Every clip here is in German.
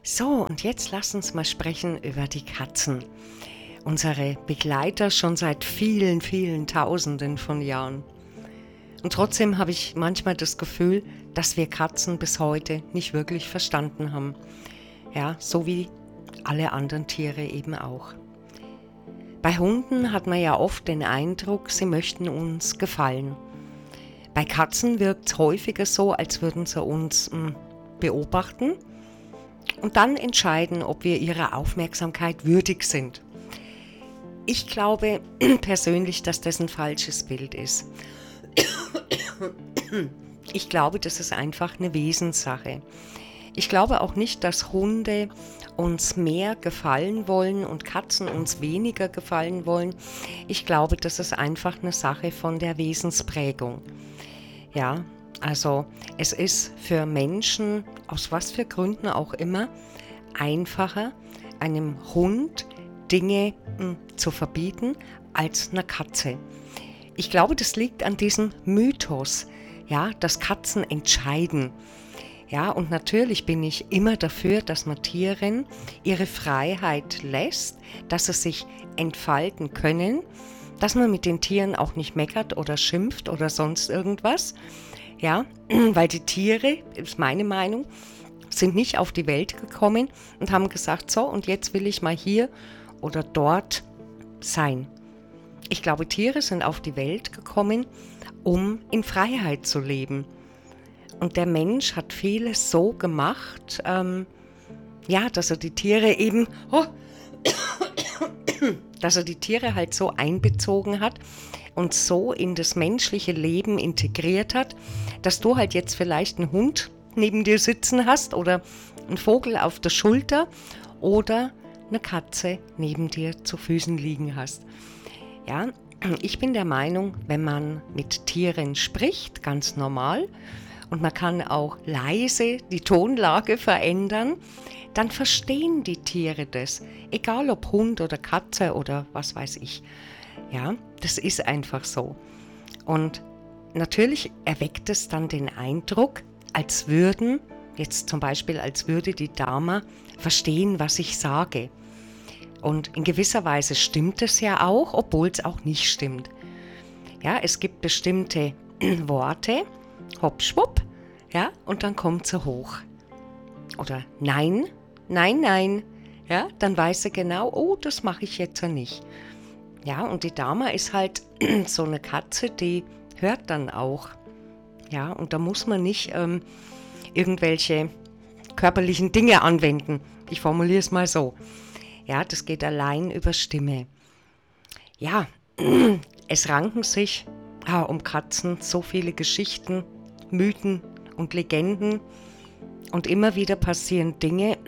So, und jetzt lass uns mal sprechen über die Katzen. Unsere Begleiter schon seit vielen, vielen Tausenden von Jahren. Und trotzdem habe ich manchmal das Gefühl, dass wir Katzen bis heute nicht wirklich verstanden haben. Ja, so wie alle anderen Tiere eben auch. Bei Hunden hat man ja oft den Eindruck, sie möchten uns gefallen. Bei Katzen wirkt es häufiger so, als würden sie uns beobachten und dann entscheiden, ob wir ihrer Aufmerksamkeit würdig sind. Ich glaube persönlich, dass das ein falsches Bild ist. Ich glaube, das ist einfach eine Wesenssache. Ich glaube auch nicht, dass Hunde uns mehr gefallen wollen und Katzen uns weniger gefallen wollen. Ich glaube, das ist einfach eine Sache von der Wesensprägung. Ja, also es ist für Menschen, aus was für Gründen auch immer, einfacher, einem Hund Dinge zu verbieten als einer Katze. Ich glaube, das liegt an diesem Mythos, ja, dass Katzen entscheiden. Ja, und natürlich bin ich immer dafür, dass man Tieren ihre Freiheit lässt, dass sie sich entfalten können, dass man mit den Tieren auch nicht meckert oder schimpft oder sonst irgendwas. Ja, weil die Tiere, ist meine Meinung, sind nicht auf die Welt gekommen und haben gesagt, so und jetzt will ich mal hier oder dort sein. Ich glaube, Tiere sind auf die Welt gekommen, um in Freiheit zu leben. Und der Mensch hat vieles so gemacht, dass er die Tiere eben, dass er die Tiere halt so einbezogen hat und so in das menschliche Leben integriert hat, dass du halt jetzt vielleicht einen Hund neben dir sitzen hast oder einen Vogel auf der Schulter oder eine Katze neben dir zu Füßen liegen hast. Ja, ich bin der Meinung, wenn man mit Tieren spricht, ganz normal, und man kann auch leise die Tonlage verändern, dann verstehen die Tiere das. Egal ob Hund oder Katze oder was weiß ich. Ja, das ist einfach so. Und natürlich erweckt es dann den Eindruck, als würde die Dama verstehen, was ich sage. Und in gewisser Weise stimmt es ja auch, obwohl es auch nicht stimmt. Ja, es gibt bestimmte Worte, hopp, schwupp, ja, und dann kommt sie hoch. Oder nein, nein, nein, ja, dann weiß sie genau, oh, das mache ich jetzt ja nicht. Ja, und die Dama ist halt so eine Katze, die hört dann auch. Ja, und da muss man nicht irgendwelche körperlichen Dinge anwenden. Ich formuliere es mal so. Ja, das geht allein über Stimme. Ja, es ranken sich um Katzen so viele Geschichten, Mythen und Legenden und immer wieder passieren Dinge,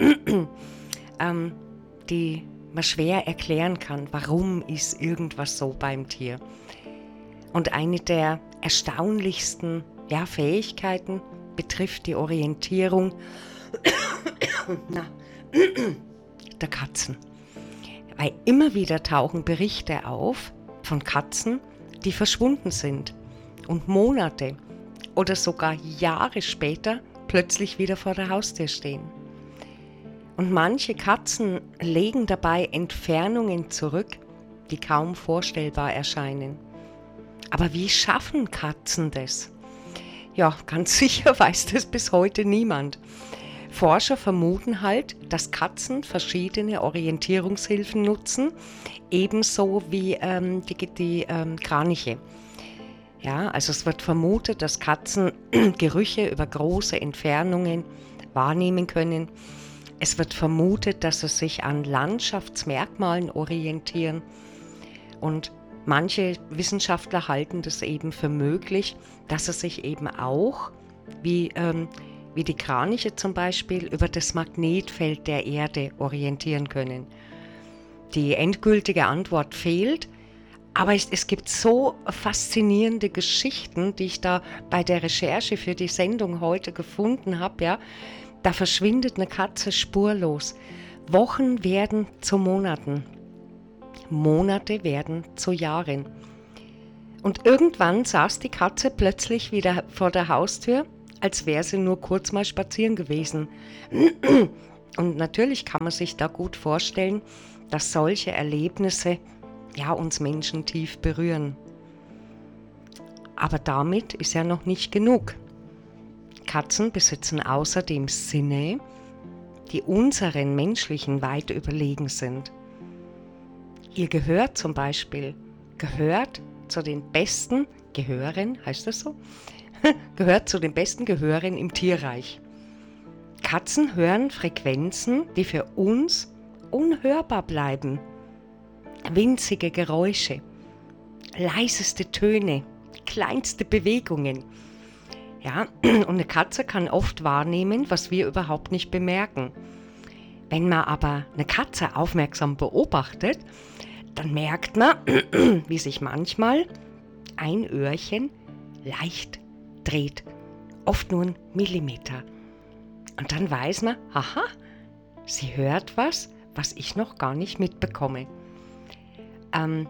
die man schwer erklären kann. Warum ist irgendwas so beim Tier? Und eine der erstaunlichsten Fähigkeiten betrifft die Orientierung der Katzen. Weil immer wieder tauchen Berichte auf von Katzen, die verschwunden sind und Monate oder sogar Jahre später plötzlich wieder vor der Haustür stehen. Und manche Katzen legen dabei Entfernungen zurück, die kaum vorstellbar erscheinen. Aber wie schaffen Katzen das? Ja, ganz sicher weiß das bis heute niemand. Forscher vermuten halt, dass Katzen verschiedene Orientierungshilfen nutzen, ebenso wie die Kraniche. Ja, also es wird vermutet, dass Katzen Gerüche über große Entfernungen wahrnehmen können. Es wird vermutet, dass sie sich an Landschaftsmerkmalen orientieren. Und manche Wissenschaftler halten das eben für möglich, dass sie sich eben auch, wie die Kraniche zum Beispiel, über das Magnetfeld der Erde orientieren können. Die endgültige Antwort fehlt, aber es gibt so faszinierende Geschichten, die ich da bei der Recherche für die Sendung heute gefunden habe. Ja. Da verschwindet eine Katze spurlos. Wochen werden zu Monaten. Monate werden zu Jahren. Und irgendwann saß die Katze plötzlich wieder vor der Haustür, als wäre sie nur kurz mal spazieren gewesen. Und natürlich kann man sich da gut vorstellen, dass solche Erlebnisse ja uns Menschen tief berühren. Aber damit ist ja noch nicht genug. Katzen besitzen außerdem Sinne, die unseren menschlichen weit überlegen sind. Ihr Gehör zum Beispiel gehört zu den besten Gehören, heißt das so? Gehört zu den besten Gehören im Tierreich. Katzen hören Frequenzen, die für uns unhörbar bleiben. Winzige Geräusche, leiseste Töne, kleinste Bewegungen. Ja, und eine Katze kann oft wahrnehmen, was wir überhaupt nicht bemerken. Wenn man aber eine Katze aufmerksam beobachtet, dann merkt man, wie sich manchmal ein Öhrchen leicht dreht. Oft nur 1 Millimeter. Und dann weiß man, aha, sie hört was, was ich noch gar nicht mitbekomme. Eine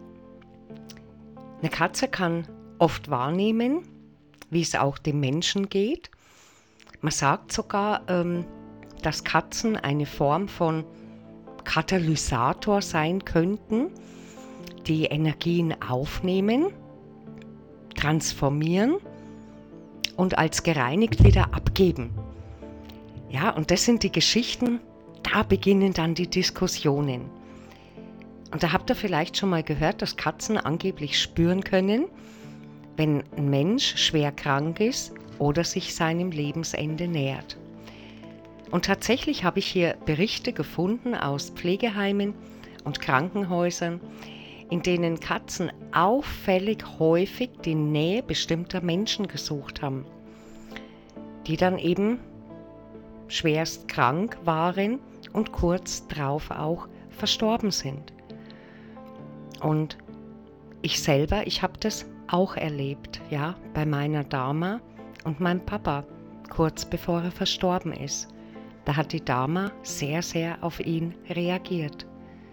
Katze kann oft wahrnehmen, wie es auch dem Menschen geht. Man sagt sogar, dass Katzen eine Form von Katalysator sein könnten, die Energien aufnehmen, transformieren und als gereinigt wieder abgeben. Ja, und das sind die Geschichten, da beginnen dann die Diskussionen. Und da habt ihr vielleicht schon mal gehört, dass Katzen angeblich spüren können, wenn ein Mensch schwer krank ist oder sich seinem Lebensende nähert. Und tatsächlich habe ich hier Berichte gefunden aus Pflegeheimen und Krankenhäusern, in denen Katzen auffällig häufig die Nähe bestimmter Menschen gesucht haben, die dann eben schwerst krank waren und kurz drauf auch verstorben sind. Und ich habe das auch erlebt, ja, bei meiner Dama und meinem Papa, kurz bevor er verstorben ist. Da hat die Dama sehr, sehr auf ihn reagiert.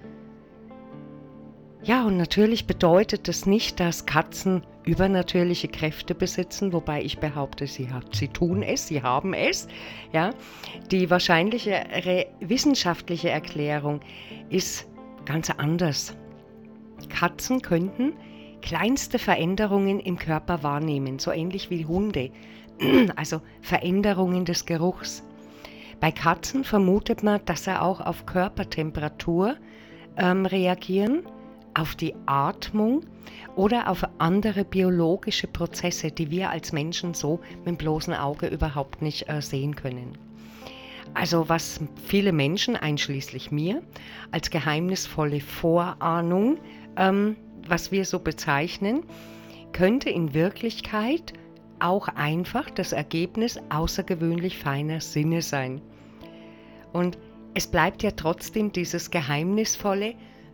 Ja, und natürlich bedeutet das nicht, dass Katzen übernatürliche Kräfte besitzen, wobei ich behaupte, sie tun es, sie haben es. Ja, die wahrscheinliche wissenschaftliche Erklärung ist ganz anders. Katzen könnten kleinste Veränderungen im Körper wahrnehmen, so ähnlich wie Hunde, also Veränderungen des Geruchs. Bei Katzen vermutet man, dass sie auch auf Körpertemperatur reagieren, auf die Atmung oder auf andere biologische Prozesse, die wir als Menschen so mit dem bloßen Auge überhaupt nicht sehen können. Also was viele Menschen, einschließlich mir, als geheimnisvolle Vorahnung, was wir so bezeichnen, könnte in Wirklichkeit auch einfach das Ergebnis außergewöhnlich feiner Sinne sein. Und es bleibt ja trotzdem dieses Geheimnisvolle,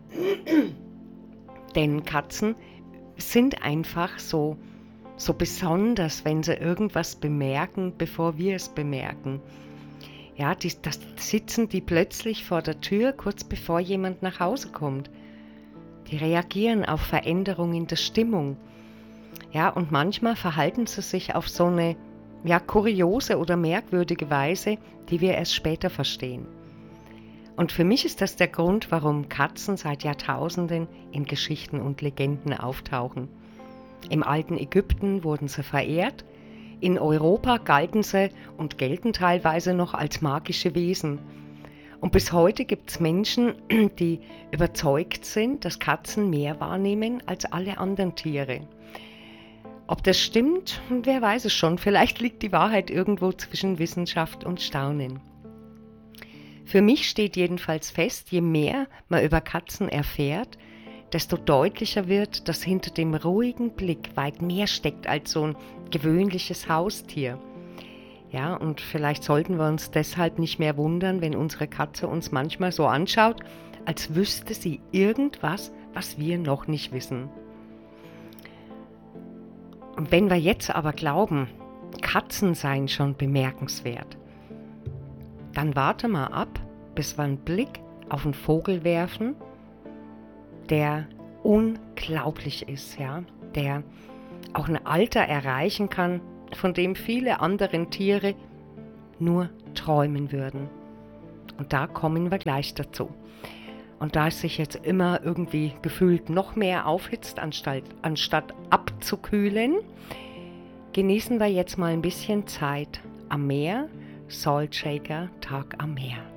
denn Katzen sind einfach so besonders, wenn sie irgendwas bemerken, bevor wir es bemerken. Ja, das sitzen die plötzlich vor der Tür, kurz bevor jemand nach Hause kommt. Die reagieren auf Veränderungen der Stimmung. Ja, und manchmal verhalten sie sich auf so eine kuriose oder merkwürdige Weise, die wir erst später verstehen. Und für mich ist das der Grund, warum Katzen seit Jahrtausenden in Geschichten und Legenden auftauchen. Im alten Ägypten wurden sie verehrt, in Europa galten sie und gelten teilweise noch als magische Wesen. Und bis heute gibt es Menschen, die überzeugt sind, dass Katzen mehr wahrnehmen als alle anderen Tiere. Ob das stimmt, wer weiß es schon. Vielleicht liegt die Wahrheit irgendwo zwischen Wissenschaft und Staunen. Für mich steht jedenfalls fest, je mehr man über Katzen erfährt, desto deutlicher wird, dass hinter dem ruhigen Blick weit mehr steckt als so ein gewöhnliches Haustier. Ja, und vielleicht sollten wir uns deshalb nicht mehr wundern, wenn unsere Katze uns manchmal so anschaut, als wüsste sie irgendwas, was wir noch nicht wissen. Und wenn wir jetzt aber glauben, Katzen seien schon bemerkenswert, dann warte mal ab, bis wir einen Blick auf einen Vogel werfen, der unglaublich ist, ja, der auch ein Alter erreichen kann, von dem viele andere Tiere nur träumen würden. Und da kommen wir gleich dazu. Und da es sich jetzt immer irgendwie gefühlt noch mehr aufhitzt, anstatt abzukühlen, genießen wir jetzt mal ein bisschen Zeit am Meer. Saltshaker Tag am Meer.